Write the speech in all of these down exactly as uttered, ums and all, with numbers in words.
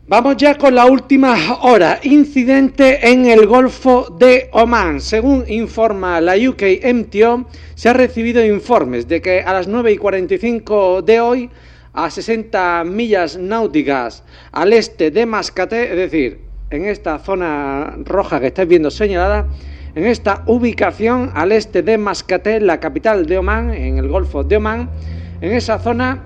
Vamos ya con la última hora. Incidente en el Golfo de Omán. Según informa la U K M T O, se han recibido informes de que a las nueve y cuarenta y cinco de hoy, a sesenta millas náuticas al este de Mascate, es decir, en esta zona roja que estáis viendo señalada, en esta ubicación al este de Mascate, la capital de Omán, en el Golfo de Omán, en esa zona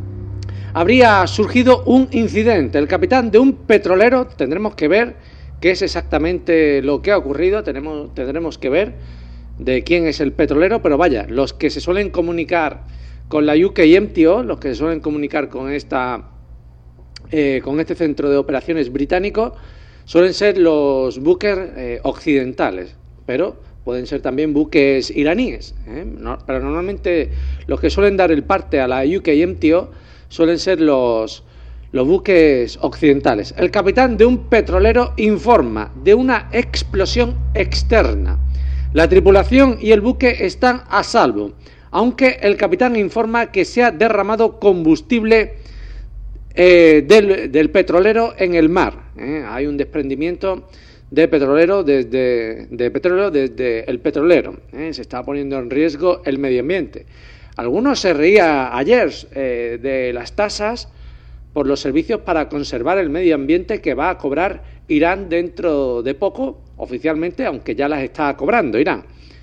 habría surgido un incidente. El capitán de un petrolero, tendremos que ver qué es exactamente lo que ha ocurrido, tenemos, tendremos que ver de quién es el petrolero, pero vaya, los que se suelen comunicar con la U K M T O, los que se suelen comunicar con esta eh, con este centro de operaciones británico, suelen ser los buques eh, occidentales, pero pueden ser también buques iraníes, ¿eh? No, pero normalmente los que suelen dar el parte a la U K M T O suelen ser los, los buques occidentales. El capitán de un petrolero informa de una explosión externa. La tripulación y el buque están a salvo, aunque el capitán informa que se ha derramado combustible eh, del, del petrolero en el mar. ¿eh? Hay un desprendimiento de petrolero desde, de petróleo desde el petrolero. ¿eh? Se está poniendo en riesgo el medio ambiente. Algunos se reía ayer eh, de las tasas por los servicios para conservar el medio ambiente que va a cobrar Irán dentro de poco, oficialmente, aunque ya las está cobrando Irán.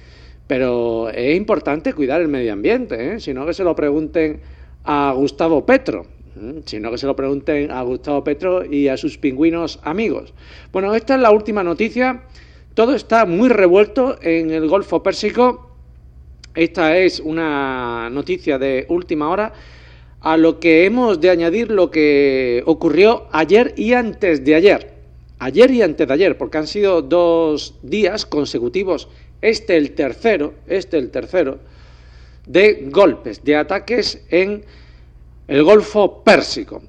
Pero es importante cuidar el medio ambiente, ¿eh? Si no que se lo pregunten a Gustavo Petro, ¿eh? Si no que se lo pregunten a Gustavo Petro y a sus pingüinos amigos. Bueno, esta es la última noticia. Todo está muy revuelto en el Golfo Pérsico. Esta es una noticia de última hora, a lo que hemos de añadir lo que ocurrió ayer y antes de ayer. Ayer y antes de ayer, porque han sido dos días consecutivos, este el tercero, este el tercero, de golpes, de ataques en el Golfo Pérsico.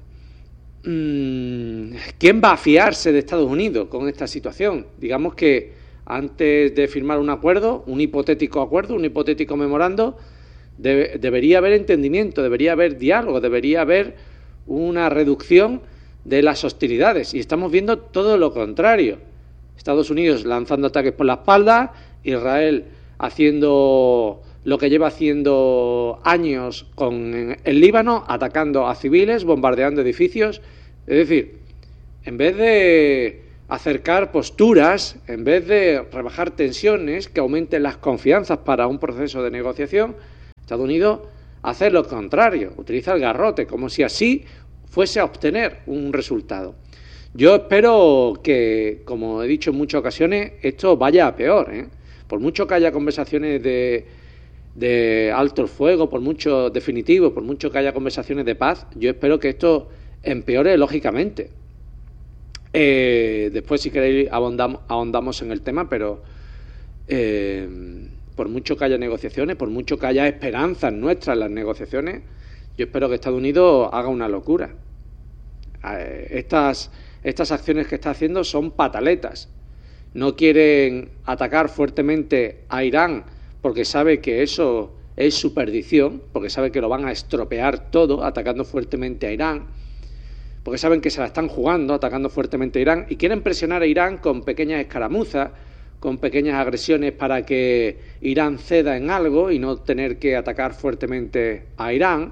¿Quién va a fiarse de Estados Unidos con esta situación? Digamos que antes de firmar un acuerdo, un hipotético acuerdo, un hipotético memorando, debe, debería haber entendimiento, debería haber diálogo, debería haber una reducción de las hostilidades. Y estamos viendo todo lo contrario. Estados Unidos lanzando ataques por la espalda, Israel haciendo lo que lleva haciendo años con el Líbano, atacando a civiles, bombardeando edificios. Es decir, en vez de acercar posturas, en vez de rebajar tensiones que aumenten las confianzas para un proceso de negociación, Estados Unidos hace lo contrario, utiliza el garrote, como si así fuese a obtener un resultado. Yo espero que, como he dicho en muchas ocasiones, esto vaya a peor, ¿eh? Por mucho que haya conversaciones de, de alto el fuego, por mucho definitivo, por mucho que haya conversaciones de paz, yo espero que esto empeore lógicamente. Eh, después, si queréis, ahondamos, ahondamos en el tema, pero eh, por mucho que haya negociaciones, por mucho que haya esperanzas nuestras en las negociaciones, yo espero que Estados Unidos haga una locura. Eh, estas, estas acciones que está haciendo son pataletas. No quieren atacar fuertemente a Irán porque sabe que eso es su perdición, porque sabe que lo van a estropear todo atacando fuertemente a Irán, porque saben que se la están jugando atacando fuertemente a Irán y quieren presionar a Irán con pequeñas escaramuzas, con pequeñas agresiones para que Irán ceda en algo y no tener que atacar fuertemente a Irán,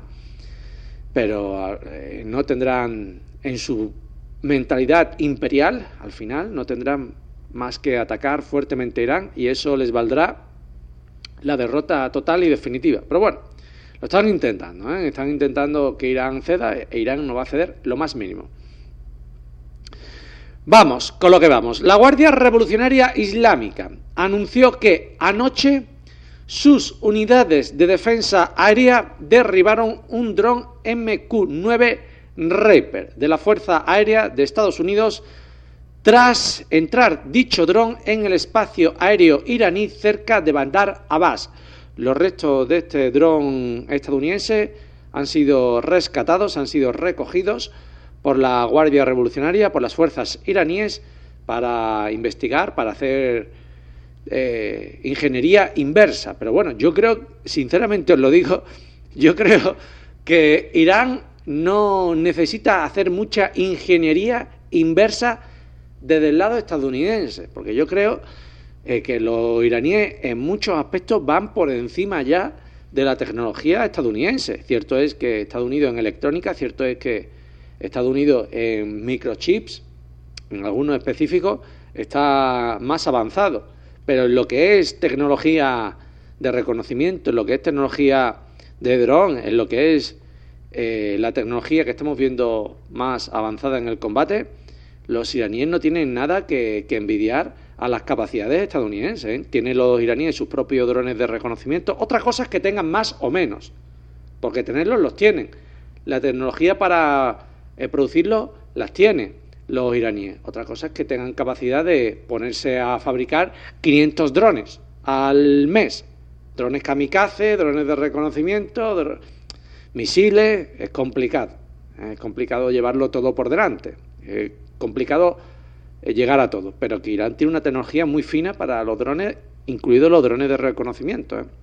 pero eh, no tendrán en su mentalidad imperial, al final, no tendrán más que atacar fuertemente a Irán y eso les valdrá la derrota total y definitiva. Pero bueno, lo están intentando, ¿eh? Están intentando que Irán ceda e Irán no va a ceder lo más mínimo. Vamos con lo que vamos. La Guardia Revolucionaria Islámica anunció que anoche sus unidades de defensa aérea derribaron un dron M Q nueve Reaper de la Fuerza Aérea de Estados Unidos tras entrar dicho dron en el espacio aéreo iraní cerca de Bandar Abbas. Los restos de este dron estadounidense han sido rescatados, han sido recogidos por la Guardia Revolucionaria, por las fuerzas iraníes, para investigar, para hacer eh, ingeniería inversa. Pero bueno, yo creo, sinceramente os lo digo, yo creo que Irán no necesita hacer mucha ingeniería inversa desde el lado estadounidense, porque yo creo eh, que los iraníes en muchos aspectos van por encima ya de la tecnología estadounidense. Cierto es que Estados Unidos en electrónica, cierto es que Estados Unidos en microchips, en algunos específicos, está más avanzado, pero en lo que es tecnología de reconocimiento, en lo que es tecnología de dron, en lo que es eh, la tecnología que estamos viendo más avanzada en el combate, los iraníes no tienen nada que, que envidiar a las capacidades estadounidenses, ¿eh? Tienen los iraníes sus propios drones de reconocimiento. Otra cosa es que tengan más o menos, porque tenerlos los tienen. La tecnología para eh, producirlos las tienen los iraníes. Otra cosa es que tengan capacidad de ponerse a fabricar quinientos drones al mes. Drones kamikaze, drones de reconocimiento, dro... misiles. Es complicado. Es complicado llevarlo todo por delante. Es complicado llegar a todo. Pero que Irán tiene una tecnología muy fina para los drones, incluidos los drones de reconocimiento, ¿eh?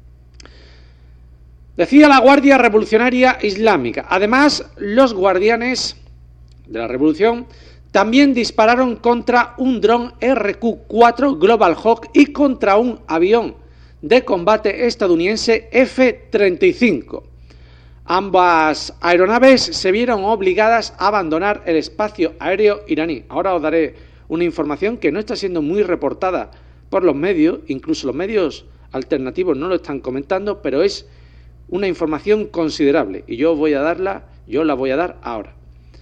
Decía la Guardia Revolucionaria Islámica. Además, los guardianes de la revolución también dispararon contra un dron R Q cuatro Global Hawk y contra un avión de combate estadounidense F treinta y cinco. Ambas aeronaves se vieron obligadas a abandonar el espacio aéreo iraní. Ahora os daré una información que no está siendo muy reportada por los medios, incluso los medios alternativos no lo están comentando, pero es una información considerable y yo voy a darla, yo la voy a dar ahora.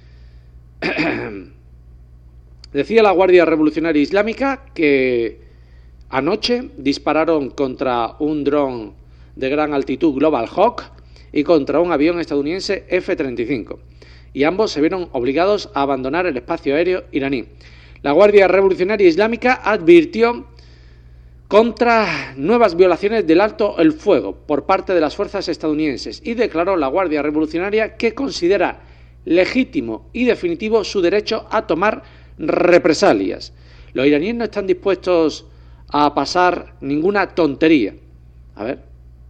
Decía la Guardia Revolucionaria Islámica que anoche dispararon contra un dron de gran altitud Global Hawk y contra un avión estadounidense F treinta y cinco, y ambos se vieron obligados a abandonar el espacio aéreo iraní. La Guardia Revolucionaria Islámica advirtió contra nuevas violaciones del alto el fuego por parte de las fuerzas estadounidenses y declaró la Guardia Revolucionaria que considera legítimo y definitivo su derecho a tomar represalias. Los iraníes no están dispuestos a pasar ninguna tontería. A ver.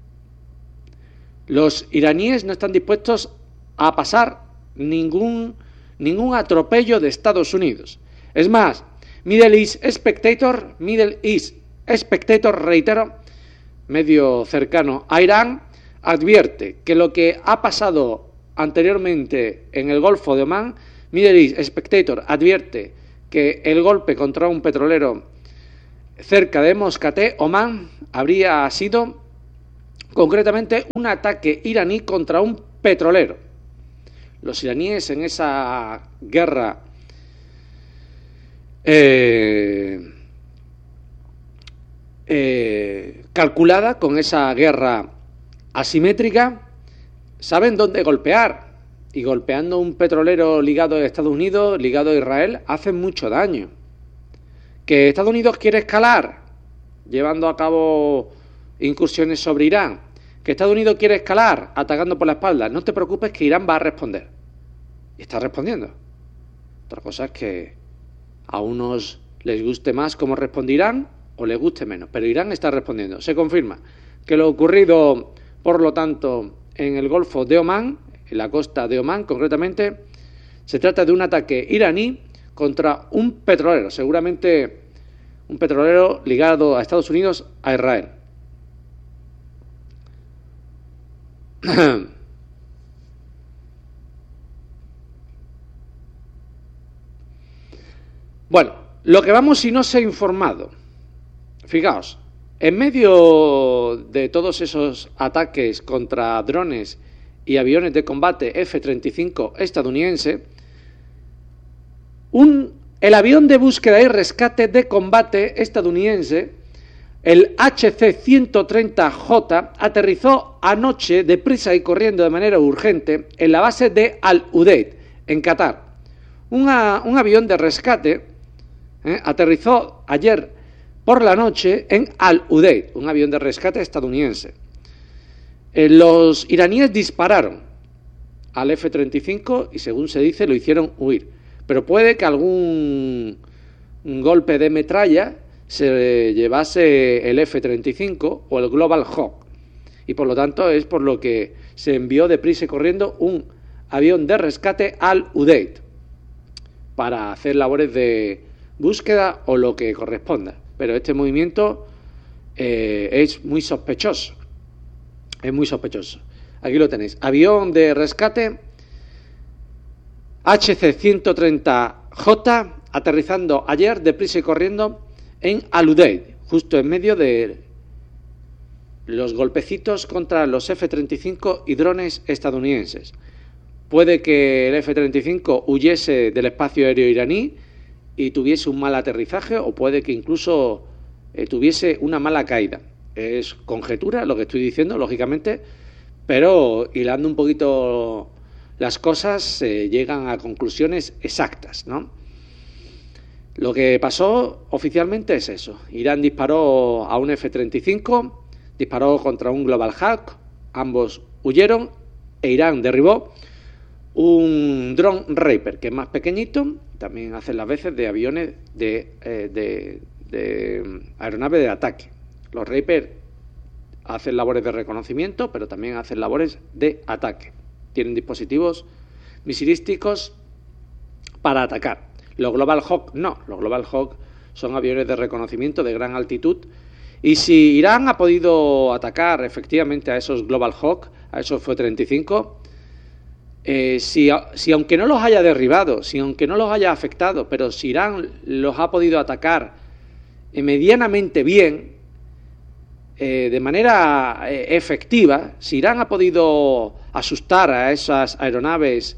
Los iraníes no están dispuestos a pasar ningún, ningún atropello de Estados Unidos. Es más, Middle East Spectator, Middle East Spectator, reitero, medio cercano a Irán, advierte que lo que ha pasado anteriormente en el Golfo de Omán, Middle East Spectator advierte que el golpe contra un petrolero cerca de Moscaté, Omán, habría sido concretamente un ataque iraní contra un petrolero. Los iraníes en esa guerra eh, eh, calculada, con esa guerra asimétrica, saben dónde golpear, y golpeando un petrolero ligado a Estados Unidos, ligado a Israel, hacen mucho daño. ¿Que Estados Unidos quiere escalar llevando a cabo incursiones sobre Irán? ¿Que Estados Unidos quiere escalar atacando por la espalda? No te preocupes, que Irán va a responder. Y está respondiendo. Otra cosa es que a unos les guste más cómo responde Irán o les guste menos, pero Irán está respondiendo. Se confirma que lo ocurrido, por lo tanto, en el Golfo de Omán, en la costa de Omán concretamente, se trata de un ataque iraní contra un petrolero, seguramente un petrolero ligado a Estados Unidos, a Israel. Bueno, lo que vamos si no se ha informado. Fijaos, en medio de todos esos ataques contra drones y aviones de combate F treinta y cinco estadounidense, un, el avión de búsqueda y rescate de combate estadounidense, el H C ciento treinta J, aterrizó anoche deprisa y corriendo de manera urgente en la base de Al-Udeid, en Qatar. Una, un avión de rescate eh, aterrizó ayer por la noche en Al-Udeid, un avión de rescate estadounidense. Eh, los iraníes dispararon al F treinta y cinco y, según se dice, lo hicieron huir. Pero puede que algún golpe de metralla se llevase el F treinta y cinco o el Global Hawk. Y por lo tanto es por lo que se envió deprisa y corriendo un avión de rescate al Udeid. para hacer labores de búsqueda o lo que corresponda. Pero este movimiento eh, es muy sospechoso. Es muy sospechoso. Aquí lo tenéis. Avión de rescate H C ciento treinta J aterrizando ayer deprisa y corriendo en Al-Udeid, justo en medio de los golpecitos contra los F treinta y cinco y drones estadounidenses. Puede que el F treinta y cinco huyese del espacio aéreo iraní y tuviese un mal aterrizaje, o puede que incluso eh, tuviese una mala caída. Es conjetura lo que estoy diciendo, lógicamente, pero hilando un poquito las cosas se eh, llegan a conclusiones exactas, ¿no? Lo que pasó oficialmente es eso. Irán disparó a un F treinta y cinco, disparó contra un Global Hawk, ambos huyeron e Irán derribó un dron Reaper, que es más pequeñito, también hace las veces de aviones de, eh, de, de aeronave de ataque. Los Reaper hacen labores de reconocimiento, pero también hacen labores de ataque. Tienen dispositivos misilísticos para atacar. Los Global Hawk no, los Global Hawk son aviones de reconocimiento de gran altitud. Y si Irán ha podido atacar efectivamente a esos Global Hawk, a esos F treinta y cinco, eh, si, si aunque no los haya derribado, si aunque no los haya afectado, pero si Irán los ha podido atacar eh, medianamente bien, eh, de manera eh, efectiva, si Irán ha podido asustar a esas aeronaves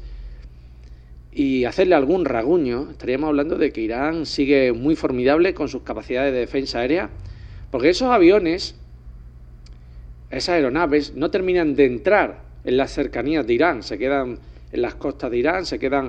y hacerle algún rasguño, estaríamos hablando de que Irán sigue muy formidable con sus capacidades de defensa aérea, porque esos aviones, esas aeronaves, no terminan de entrar en las cercanías de Irán, se quedan en las costas de Irán, se quedan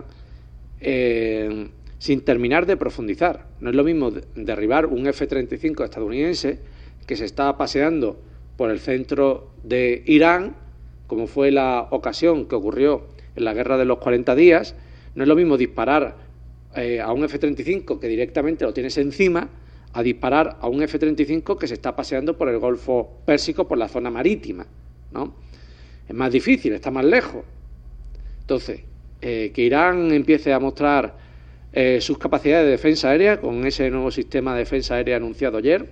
eh, sin terminar de profundizar. No es lo mismo derribar un F treinta y cinco estadounidense que se está paseando por el centro de Irán, como fue la ocasión que ocurrió en la guerra de los cuarenta días. No es lo mismo disparar eh, a un F treinta y cinco que directamente lo tienes encima, a disparar a un F treinta y cinco que se está paseando por el Golfo Pérsico, por la zona marítima, ¿no? Es más difícil, está más lejos. Entonces, eh, que Irán empiece a mostrar eh, sus capacidades de defensa aérea con ese nuevo sistema de defensa aérea anunciado ayer,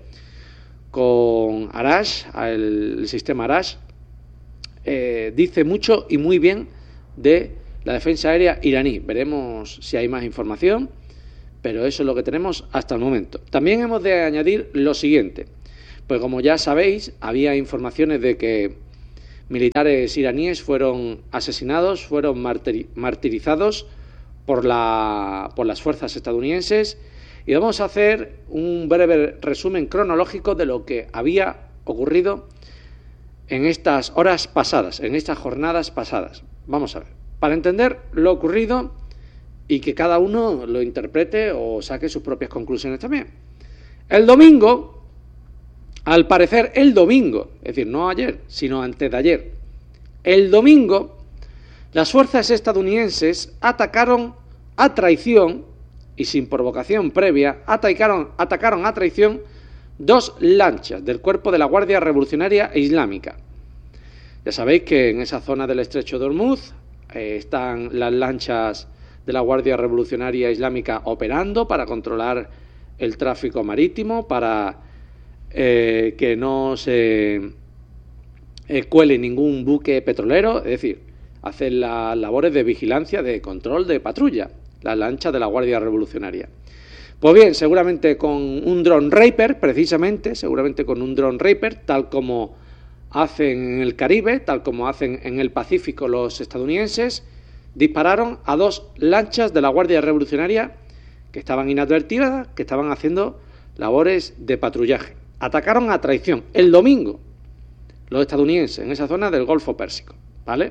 con Arash, el, el sistema Arash, eh, dice mucho y muy bien de la defensa aérea iraní. Veremos si hay más información, pero eso es lo que tenemos hasta el momento. También hemos de añadir lo siguiente, pues como ya sabéis, había informaciones de que militares iraníes fueron asesinados, fueron martiri- martirizados por, la, por las fuerzas estadounidenses, y vamos a hacer un breve resumen cronológico de lo que había ocurrido en estas horas pasadas, en estas jornadas pasadas. Vamos a ver, para entender lo ocurrido y que cada uno lo interprete o saque sus propias conclusiones también. El domingo, al parecer el domingo, es decir, no ayer, sino antes de ayer, el domingo, las fuerzas estadounidenses atacaron a traición y sin provocación previa, atacaron, atacaron a traición dos lanchas del cuerpo de la Guardia Revolucionaria Islámica. Ya sabéis que en esa zona del Estrecho de Hormuz eh, están las lanchas de la Guardia Revolucionaria Islámica operando para controlar el tráfico marítimo, para eh, que no se eh, cuele ningún buque petrolero, es decir, hacen las labores de vigilancia, de control, de patrulla, las lanchas de la Guardia Revolucionaria. Pues bien, seguramente con un dron Reaper, precisamente, seguramente con un dron Reaper, tal como hacen en el Caribe, tal como hacen en el Pacífico los estadounidenses, dispararon a dos lanchas de la Guardia Revolucionaria que estaban inadvertidas, que estaban haciendo labores de patrullaje. Atacaron a traición el domingo los estadounidenses en esa zona del Golfo Pérsico, ¿vale?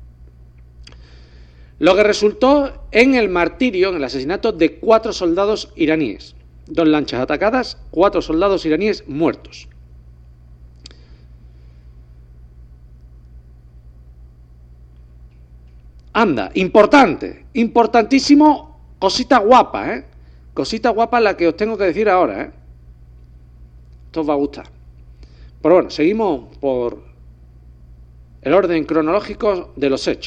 Lo que resultó en el martirio, en el asesinato de cuatro soldados iraníes. Dos lanchas atacadas, cuatro soldados iraníes muertos. Anda, importante, importantísimo, cosita guapa, ¿eh? Cosita guapa la que os tengo que decir ahora, ¿eh? Esto os va a gustar. Pero bueno, seguimos por el orden cronológico de los hechos.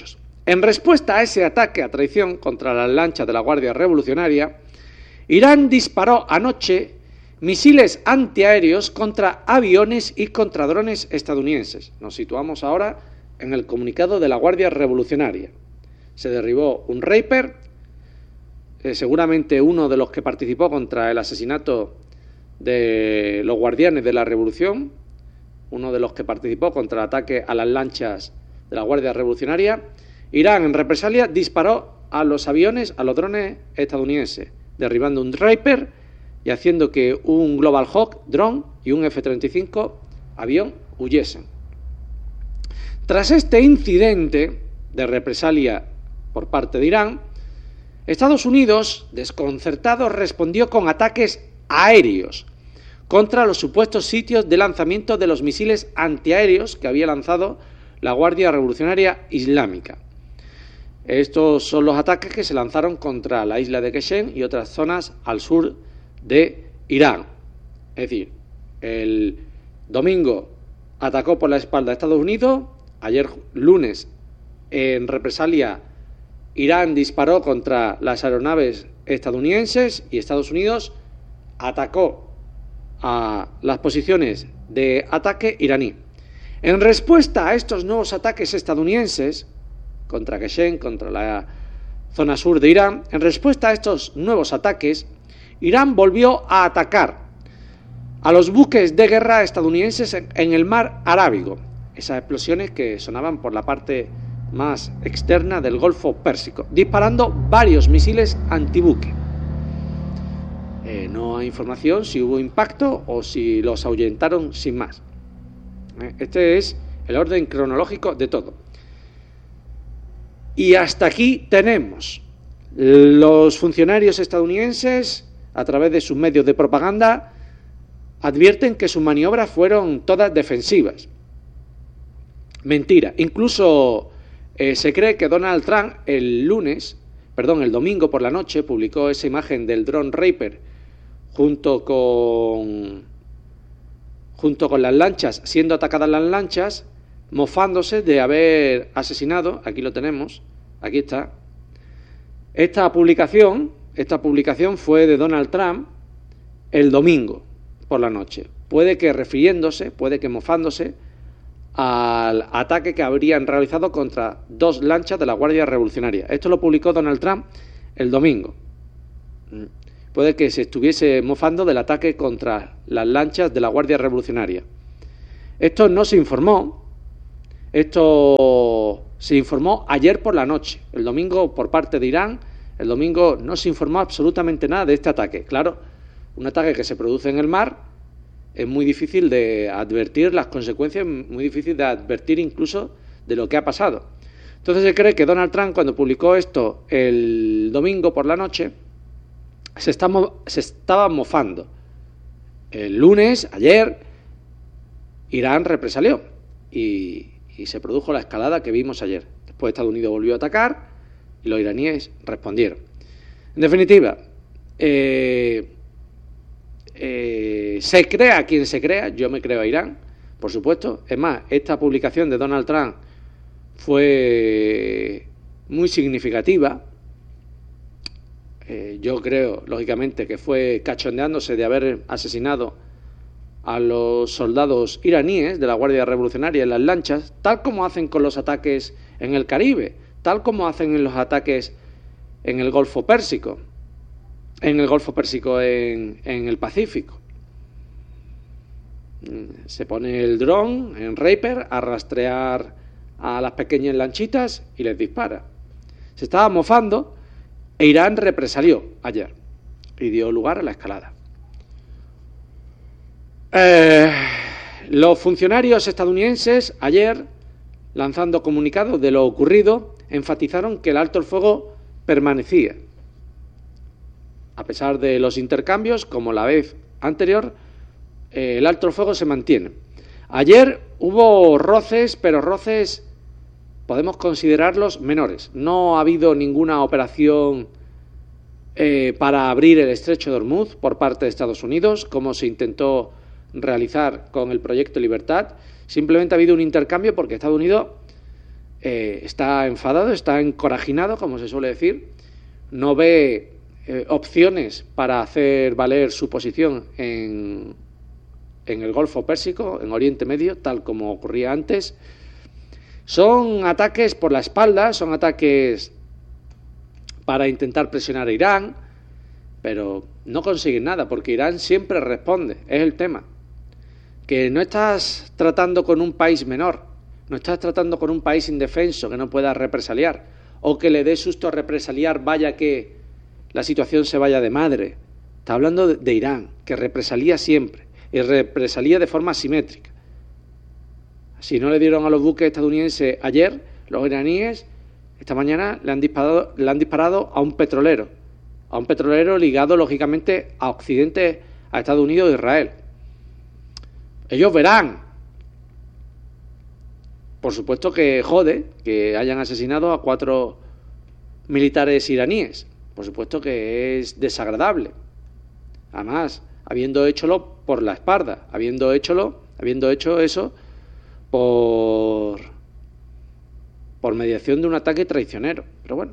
En respuesta a ese ataque a traición contra las lanchas de la Guardia Revolucionaria, Irán disparó anoche misiles antiaéreos contra aviones y contra drones estadounidenses. Nos situamos ahora en el comunicado de la Guardia Revolucionaria. Se derribó un Reaper, eh, seguramente uno de los que participó contra el asesinato de los guardianes de la Revolución, uno de los que participó contra el ataque a las lanchas de la Guardia Revolucionaria. Irán, en represalia, disparó a los aviones, a los drones estadounidenses, derribando un Reaper y haciendo que un Global Hawk dron y un F treinta y cinco avión huyesen. Tras este incidente de represalia por parte de Irán, Estados Unidos, desconcertado, respondió con ataques aéreos contra los supuestos sitios de lanzamiento de los misiles antiaéreos que había lanzado la Guardia Revolucionaria Islámica. Estos son los ataques que se lanzaron contra la isla de Keshem y otras zonas al sur de Irán. Es decir, el domingo atacó por la espalda a Estados Unidos, ayer lunes, en represalia, Irán disparó contra las aeronaves estadounidenses y Estados Unidos atacó a las posiciones de ataque iraní. En respuesta a estos nuevos ataques estadounidenses contra Keshem, contra la zona sur de Irán, en respuesta a estos nuevos ataques, Irán volvió a atacar a los buques de guerra estadounidenses en el mar Arábigo, esas explosiones que sonaban por la parte más externa del Golfo Pérsico, disparando varios misiles antibuque. Eh, no hay información si hubo impacto o si los ahuyentaron sin más. Eh, este es el orden cronológico de todo. Y hasta aquí tenemos los funcionarios estadounidenses, a través de sus medios de propaganda, advierten que sus maniobras fueron todas defensivas. Mentira. Incluso eh, se cree que Donald Trump el lunes, perdón, el domingo por la noche, publicó esa imagen del dron Reaper junto con junto con las lanchas, siendo atacadas las lanchas, mofándose de haber asesinado, aquí lo tenemos, aquí está. Esta publicación, esta publicación fue de Donald Trump el domingo por la noche. Puede que refiriéndose, puede que mofándose al ataque que habrían realizado contra dos lanchas de la Guardia Revolucionaria. Esto lo publicó Donald Trump el domingo. Puede que se estuviese mofando del ataque contra las lanchas de la Guardia Revolucionaria. Esto no se informó, esto se informó ayer por la noche, el domingo por parte de Irán. El domingo no se informó absolutamente nada de este ataque. Claro, un ataque que se produce en el mar es muy difícil de advertir las consecuencias, muy difícil de advertir incluso de lo que ha pasado. Entonces se cree que Donald Trump, cuando publicó esto el domingo por la noche, se, está, se estaba mofando. El lunes, ayer, Irán represalió y, y se produjo la escalada que vimos ayer. Después Estados Unidos volvió a atacar y los iraníes respondieron. En definitiva, eh, eh, se crea quien se crea, yo me creo a Irán, por supuesto. Es más, esta publicación de Donald Trump fue muy significativa. Eh, yo creo, lógicamente, que fue cachondeándose de haber asesinado a los soldados iraníes de la Guardia Revolucionaria en las lanchas, tal como hacen con los ataques en el Caribe, tal como hacen en los ataques en el Golfo Pérsico, en el Golfo Pérsico en, en el Pacífico. Se pone el dron en Reaper a rastrear a las pequeñas lanchitas y les dispara. Se estaba mofando e Irán represalió ayer y dio lugar a la escalada. Eh, los funcionarios estadounidenses ayer, lanzando comunicados de lo ocurrido, enfatizaron que el alto el fuego permanecía. A pesar de los intercambios, como la vez anterior, eh, el alto el fuego se mantiene. Ayer hubo roces, pero roces podemos considerarlos menores. No ha habido ninguna operación eh, para abrir el estrecho de Hormuz por parte de Estados Unidos, como se intentó realizar con el proyecto Libertad. Simplemente ha habido un intercambio porque Estados Unidos eh, está enfadado, está encorajinado, como se suele decir, no ve eh, opciones para hacer valer su posición en, en el Golfo Pérsico, en Oriente Medio, tal como ocurría antes. Son ataques por la espalda, son ataques para intentar presionar a Irán, pero no consiguen nada, porque Irán siempre responde, es el tema. Que no estás tratando con un país menor, no estás tratando con un país indefenso que no pueda represaliar, o que le dé susto a represaliar, vaya que la situación se vaya de madre. Está hablando de, de Irán, que represalía siempre, y represalía de forma asimétrica. Si no le dieron a los buques estadounidenses ayer, los iraníes, esta mañana le han disparado, le han disparado a un petrolero, a un petrolero ligado lógicamente a Occidente, a Estados Unidos e Israel. Ellos verán. Por supuesto que jode que hayan asesinado a cuatro militares iraníes. Por supuesto que es desagradable. Además, habiendo hecholo por la espalda, habiendo hecholo, habiendo hecho eso por por mediación de un ataque traicionero. Pero bueno,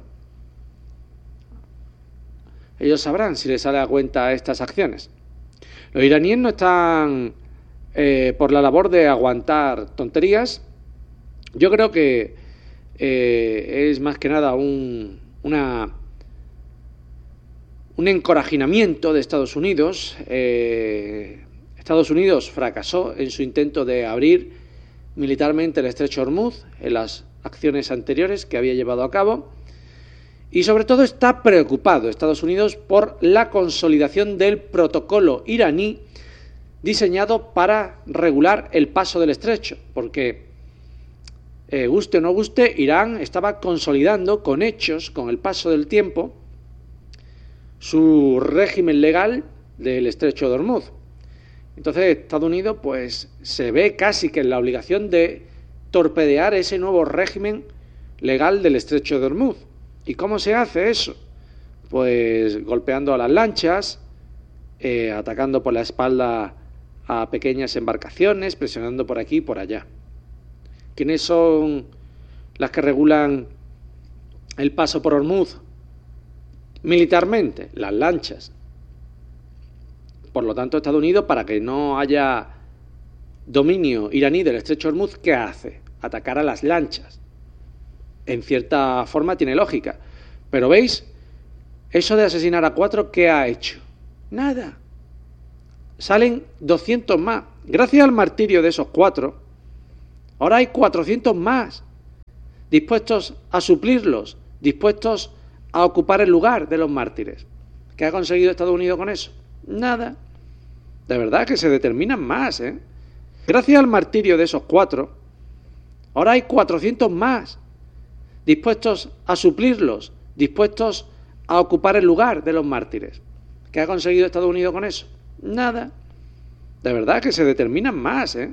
ellos sabrán si les sale a cuenta estas acciones. Los iraníes no están eh, por la labor de aguantar tonterías. Yo creo que eh, es más que nada un una un encorajinamiento de Estados Unidos. Eh, Estados Unidos fracasó en su intento de abrir militarmente el estrecho de Hormuz en las acciones anteriores que había llevado a cabo, y sobre todo está preocupado Estados Unidos por la consolidación del protocolo iraní diseñado para regular el paso del estrecho, porque eh, guste o no guste, Irán estaba consolidando con hechos, con el paso del tiempo, su régimen legal del estrecho de Hormuz. Entonces Estados Unidos pues se ve casi que en la obligación de torpedear ese nuevo régimen legal del estrecho de Hormuz. ¿Y cómo se hace eso? Pues golpeando a las lanchas, eh, atacando por la espalda a pequeñas embarcaciones, presionando por aquí y por allá. ¿Quiénes son las que regulan el paso por Hormuz militarmente? Las lanchas. Por lo tanto, Estados Unidos, para que no haya dominio iraní del estrecho de Hormuz, ¿qué hace? Atacar a las lanchas. En cierta forma tiene lógica. Pero ¿veis? Eso de asesinar a cuatro, ¿qué ha hecho? Nada. Salen doscientos más. Gracias al martirio de esos cuatro, ahora hay cuatrocientos más dispuestos a suplirlos, dispuestos a ocupar el lugar de los mártires. ¿Qué ha conseguido Estados Unidos con eso? Nada. De verdad que se determinan más, ¿eh? Gracias al martirio de esos cuatro, ahora hay cuatrocientos más dispuestos a suplirlos, dispuestos a ocupar el lugar de los mártires. ¿Qué ha conseguido Estados Unidos con eso? Nada. De verdad que se determinan más, ¿eh?